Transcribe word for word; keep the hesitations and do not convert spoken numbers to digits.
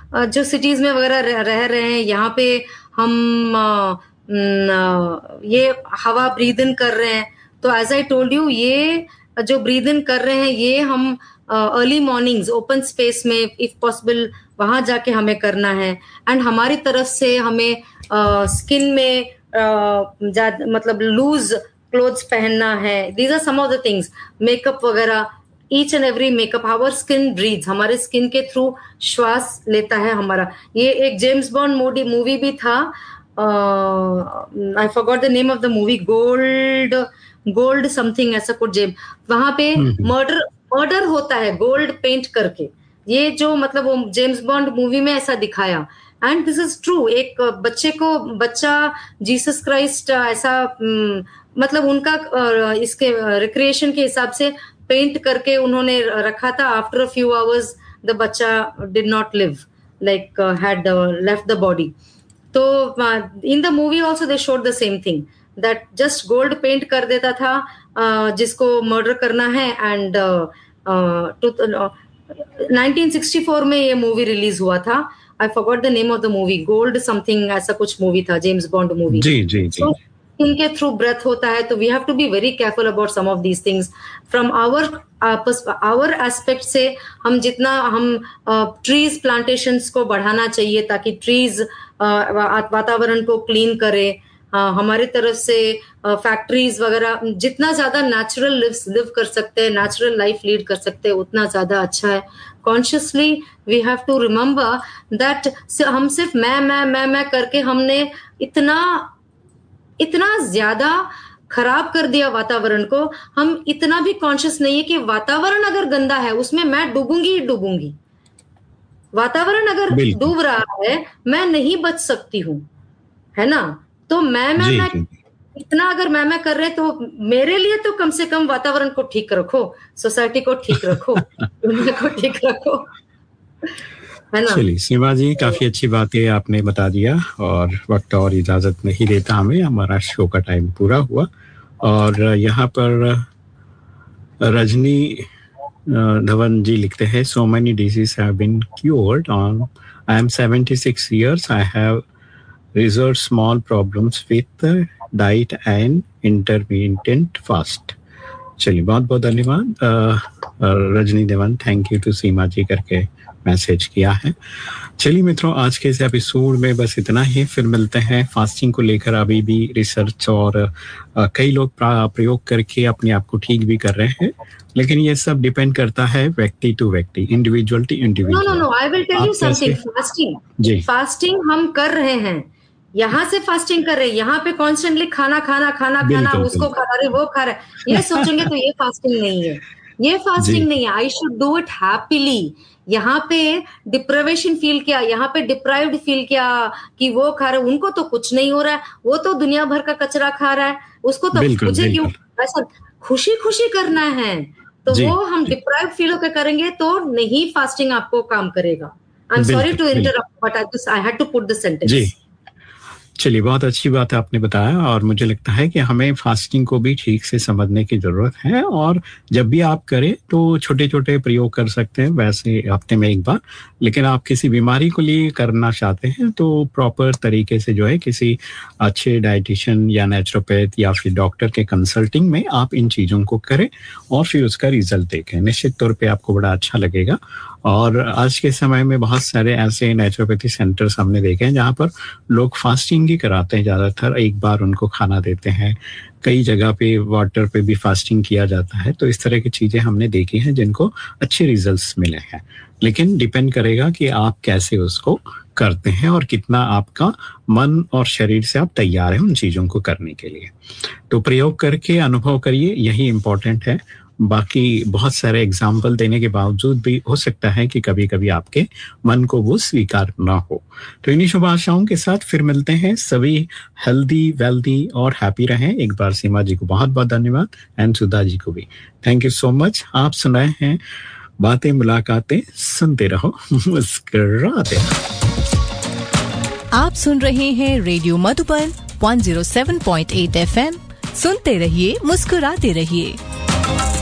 अ, जो सिटीज में वगैरह रह, रह रहे हैं, यहाँ पे हम आ, न, ये हवा ब्रीद इन कर रहे हैं, तो एज आई टोल्ड यू, ये जो ब्रीद इन कर रहे हैं ये हम अर्ली मॉर्निंग्स ओपन स्पेस में इफ पॉसिबल वहां जाके हमें करना है. एंड हमारी तरफ से हमें स्किन uh, में uh, मतलब लूज क्लोथ्स पहनना है. These are some of the things. Makeup वगैरह, each and every makeup, our skin breathes, हमारे स्किन के थ्रू श्वास लेता है हमारा. ये एक जेम्स बॉन्ड मूवी मूवी भी था, I forgot the name of the movie, gold gold something ऐसा कुछ. जेम वहां पे मर्डर मर्डर होता है गोल्ड पेंट करके. ये जो मतलब वो जेम्स बॉन्ड मूवी में ऐसा दिखाया. And this is true. एक बच्चे को बच्चा जीसस क्राइस्ट ऐसा मतलब उनका इसके रिक्रिएशन के हिसाब से पेंट करके उन्होंने रखा था. After a few hours the बच्चा did not live, like had left the body. तो in the movie also they showed the same thing, that just gold paint कर देता था uh, जिसको मर्डर करना है. एंड नाइनटीन सिक्सटी फोर में ये मूवी रिलीज हुआ था. I forgot the name of the movie, gold something ऐसा कुछ मूवी था, जेम्स बॉन्ड मूवी. जी जी जी. so, इनके थ्रू ब्रेथ होता है, तो we have to be very careful about some of these things from our our aspect से. हम जितना हम ट्रीज uh, प्लांटेशंस को बढ़ाना चाहिए ताकि ट्रीज uh, वातावरण को क्लीन करे. Uh, हमारे तरफ से फैक्ट्रीज uh, वगैरह जितना ज्यादा नेचुरल लिव लिव कर सकते हैं, नेचुरल लाइफ लीड कर सकते हैं, उतना ज्यादा अच्छा है. Consciously we have to remember that हम सिर्फ मैं मैं मैं मैं करके हमने इतना इतना ज्यादा खराब कर दिया वातावरण को. हम इतना भी कॉन्शियस नहीं है कि वातावरण अगर गंदा है उसमें मैं डूबूंगी ही डूबूंगी. वातावरण अगर डूब रहा है मैं नहीं बच सकती हूँ, है ना. तो मैं मैं मैं इतना अगर मैं मैं कर रहे तो मेरे लिए तो कम से कम वातावरण को ठीक रखो, सोसाइटी को ठीक रखो, दुनिया को ठीक रखो, है ना. चलिए सीमा जी, काफी अच्छी बातें आपने बता दिया और वक्त और इजाजत नहीं देता हमें, हमारा शो का टाइम पूरा हुआ. और यहाँ पर रजनी धवन जी लिखते हैं, so many disease have been cured on I am seventy six years, I have resolved small problems with diet and intermittent fast. चलिए बहुत बहुत धन्यवाद रजनी देवन, थैंक यू टू सीमा जी करके मैसेज किया है. चलिए मित्रों, आज के इस एपिसोड में बस इतना ही. फिर मिलते हैं. फास्टिंग को लेकर अभी भी रिसर्च और आ, कई लोग प्रयोग करके अपने आप को ठीक भी कर रहे हैं, लेकिन ये सब डिपेंड करता है व्यक्ति टू व्यक्ति, individual to individual. No no no, I will tell you something. Fasting ji fasting हम कर रहे हैं, यहाँ से फास्टिंग कर रहे हैं, यहाँ पे कॉन्स्टेंटली खाना खाना खाना खाना, उसको खा रहे वो खा रहे, ये सोचेंगे तो ये फास्टिंग नहीं है. ये फास्टिंग नहीं है. I should do it happily. यहाँ पे डिप्राइवेशन फील किया, यहाँ पे डिप्राइव्ड फील किया कि वो खा रहे, उनको तो कुछ नहीं हो रहा है, वो तो दुनिया भर का कचरा खा रहा है, उसको तो मुझे क्यों. ऐसा खुशी खुशी करना है तो वो हम डिप्राइव्ड फील होकर करेंगे तो नहीं फास्टिंग आपको काम करेगा. I am sorry to interrupt but I had to put the sentence. चलिए बहुत अच्छी बात आपने बताया, और मुझे लगता है कि हमें फास्टिंग को भी ठीक से समझने की जरूरत है. और जब भी आप करें तो छोटे छोटे प्रयोग कर सकते हैं, वैसे हफ्ते में एक बार. लेकिन आप किसी बीमारी को लिए करना चाहते हैं तो प्रॉपर तरीके से जो है किसी अच्छे डाइटिशियन या नेचुरोपैथ या फिर डॉक्टर के कंसल्टिंग में आप इन चीज़ों को करें और फिर उसका रिजल्ट देखें. निश्चित तौर पे आपको बड़ा अच्छा लगेगा. और आज के समय में बहुत सारे ऐसे नेचुरोपैथी सेंटर्स हमने देखे हैं जहाँ पर लोग फास्टिंग ही कराते हैं. ज़्यादातर एक बार उनको खाना देते हैं, कई जगह पे वाटर पे भी फास्टिंग किया जाता है. तो इस तरह की चीज़ें हमने देखी हैं जिनको अच्छे रिजल्ट्स मिले हैं. लेकिन डिपेंड करेगा कि आप कैसे उसको करते हैं और कितना आपका मन और शरीर से आप तैयार हैं उन चीज़ों को करने के लिए. तो प्रयोग करके अनुभव करिए, यही इम्पोर्टेंट है. बाकी बहुत सारे एग्जाम्पल देने के बावजूद भी हो सकता है कि कभी कभी आपके मन को वो स्वीकार ना हो. तो इन्हीं शुभ आशाओं के साथ फिर मिलते हैं. सभी हेल्दी वेल्दी और हैप्पी रहें. एक बार सीमा जी को बहुत बहुत धन्यवाद एंड सुधा जी को भी थैंक यू सो मच. आप सुनाए हैं बातें मुलाकातें, सुनते रहो मुस्कुराते रहो. आप सुन रहे हैं रेडियो मधुबन एक सौ सात पॉइंट आठ एफ एम. सुनते रहिए, मुस्कुराते रहिए.